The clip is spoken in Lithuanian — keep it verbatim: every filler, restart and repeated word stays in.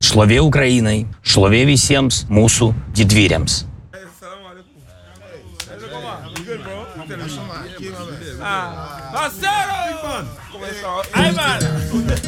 Šlovė Ukrainai, šlovė visiems mūsų didvyriams. Marcelo! ¿Cómo estás? ¡Ay, man!